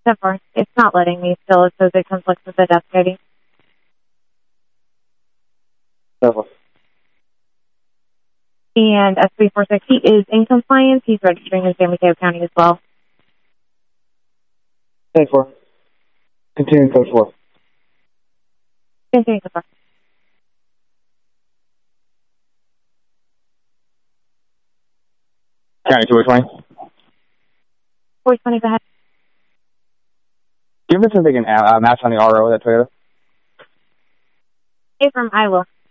So far, it's not letting me still. It says it conflicts with the desk ID. So far. And SB460 is in compliance. He's registering in San Mateo County as well. 10-4. Continuing code 4. Continuing so far. County 220. 420, go ahead. Do you have this so they can match on the RO of that Toyota? Hey, from Iowa.